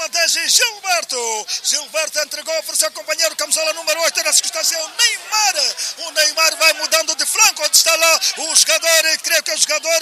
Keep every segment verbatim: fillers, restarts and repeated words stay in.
camisola dez, Gilberto. Gilberto entregou para o seu companheiro, camisola número oito, na circunstância o Neymar. O Neymar vai mudando de flanco, onde está lá o jogador, creio que é o jogador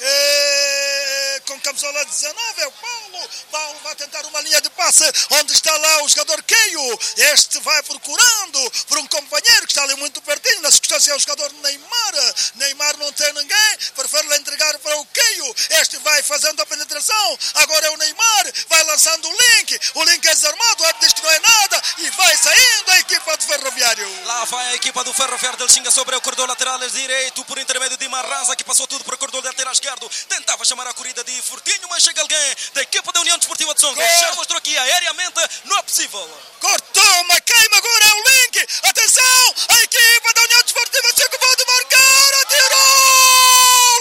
é, com camisola dezanove, é o Paulo. Paulo vai tentar uma linha de passe, onde está lá o jogador Keio. Este vai procurando por um companheiro que está ali muito pertinho, na circunstância é o jogador Neymar. Neymar não tem ninguém, prefere entregar para o Keio. Este vai fazendo a penetração, agora é o Neymar, vai lançando o Link, o Link é desarmado, o árbitro diz que não é nada e vai saindo a equipa do Ferroviário. Lá vai a equipa do Ferroviário de Lixinga sobre o corredor lateral direito, por intermédio de Maranza, que passou tudo para o corredor lateral esquerdo, tentava chamar a corrida de Fortinho, mas chega alguém da equipa da União Desportiva de Songo, já mostrou aqui aéreamente, não é possível. Cortou, mas queima agora é o Link, atenção, a equipa da União Desportiva de Songo pode marcar, atirou,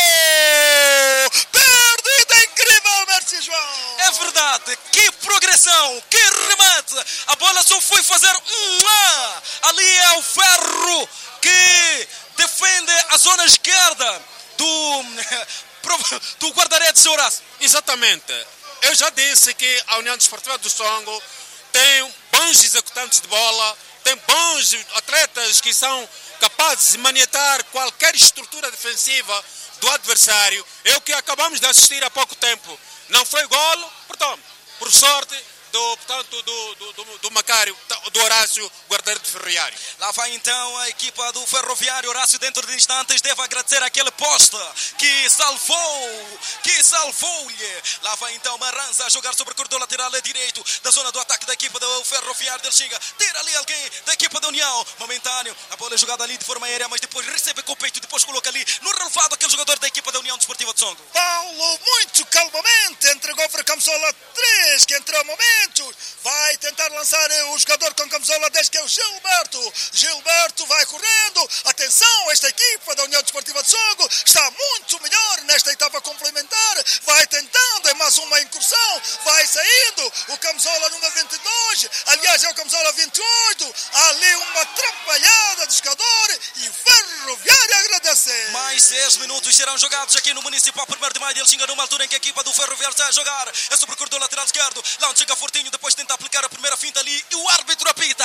lado, perdida incrível, merci João. É verdade, que progressão, que remate, a bola só foi fazer um A, ali é o Ferro que defende a zona esquerda do, do guarda-redes, seu Horácio. Exatamente, eu já disse que a União Desportiva do Songo tem bons executantes de bola, tem bons atletas que são capazes de manietar qualquer estrutura defensiva do adversário. É o que acabamos de assistir há pouco tempo. Não foi golo, portanto, por sorte do, portanto, do, do, do, do Macário, do Horácio, guarda-redes do Ferroviário. Lá vai então a equipa do Ferroviário. Horácio, dentro de instantes, deve agradecer aquele poste que salvou, que salvou-lhe. Lá vai então Maranza a jogar sobre o corredor lateral direito da zona do ataque da equipa do Ferroviário de Lixinga. Tira ali alguém da equipa da União. Momentâneo, a bola é jogada ali de forma aérea, mas depois recebe com o peito, depois coloca ali no relevado aquele jogador da equipa da União Desportiva de Songo. Paulo, muito calmamente, entregou para a camisola três, que entrou a momento. Vai tentar lançar o jogador com camisola dez, que é o Gilberto. Gilberto vai correndo. Atenção, esta equipa da União Desportiva de Songo está muito melhor nesta etapa complementar. Vai tentando, é mais uma incursão. Vai saindo o camisola número vinte e dois. Aliás, é o camisola vinte e oito. Ali uma atrapalhada do jogador e o Ferroviário agradece. Mais seis minutos serão jogados aqui no Municipal primeiro de Maio de Lixinga, numa altura em que a equipa do Ferroviário está a jogar. É sobre o corredor lateral esquerdo. Lá onde chega Fortinho, depois tenta aplicar a primeira finta ali e o árbitro apita.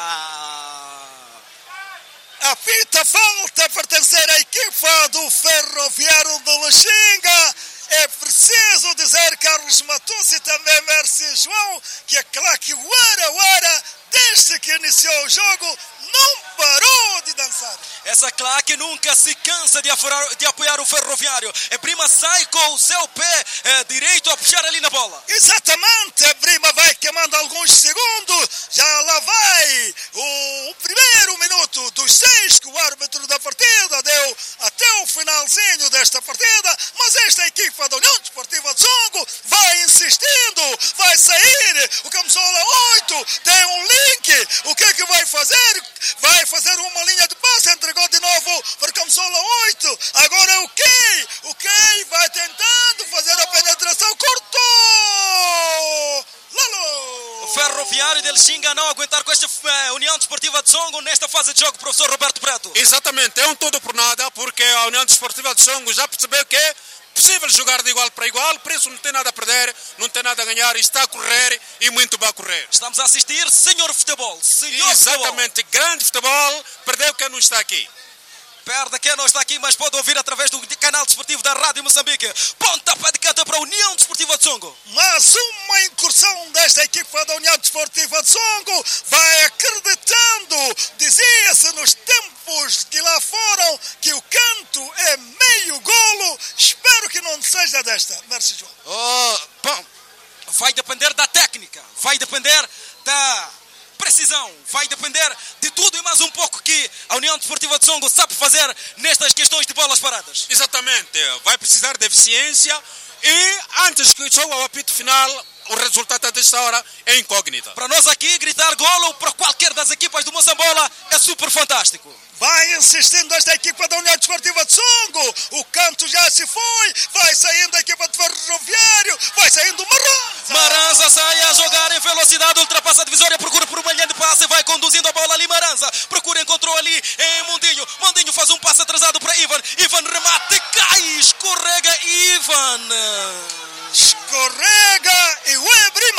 Apita falta a pertencer à equipa do Ferroviário de Lixinga. É preciso dizer, Carlos Matus e também Merci João, que a claque Uara Uara, desde que iniciou o jogo, não parou de dançar. Essa claque nunca se cansa de apoiar, de apoiar o Ferroviário. A Brima sai com o seu pé é, direito a puxar ali na bola. Exatamente, a Brima vai queimando alguns segundos. Já lá vai o, o primeiro minuto dos seis que o árbitro da partida deu até o finalzinho desta partida. Mas esta equipa da União Desportiva de Songo vai insistindo, vai sair. O camisola oito tem um Link. O que é que vai fazer? Vai fazer uma linha de passe, entregou de novo para camisola oito. Agora é o Key. O Key vai tentando fazer a penetração. Cortou! Lalo! O Ferroviário de Lixinga não aguentar com esta é, União Desportiva de Songo nesta fase de jogo, professor Roberto Preto. Exatamente, é um tudo por nada, porque a União Desportiva de Songo já percebeu que é possível jogar de igual para igual, por isso não tem nada a perder, não tem nada a ganhar, está a correr e muito bem a correr. Estamos a assistir, senhor futebol, senhor Exatamente, futebol. Grande futebol, perdeu quem não está aqui. Perde quem não está aqui, mas pode ouvir através do canal desportivo da Rádio Moçambique. Pontapé de canto para a União Desportiva de Songo. Mais uma incursão desta equipa da União Desportiva de Songo. Vai acreditando. Dizia-se nos tempos que lá foram que o canto é meio golo. Espero que não seja desta. Merci, João. Oh, bom, vai depender da técnica. Vai depender da precisão, vai depender de tudo e mais um pouco que a União Desportiva de Songo sabe fazer nestas questões de bolas paradas. Exatamente, vai precisar de eficiência e antes que chegue ao apito final, o resultado desta hora é incógnita. Para nós aqui, gritar golo para qualquer das equipas do Moçambola é super fantástico. Vai insistindo esta equipa da União Desportiva de Songo. O canto já se foi. Vai saindo a equipa de Ferroviário. Vai saindo Maranza. Maranza sai a jogar em velocidade. Ultrapassa a divisória. Procura por uma linha de passe. Vai conduzindo a bola ali. Maranza procura, encontrou ali em Mundinho. Mundinho faz um passe atrasado para Ivan. Ivan remate. Cai. Escorrega Ivan. Escorrega e o Ebrima.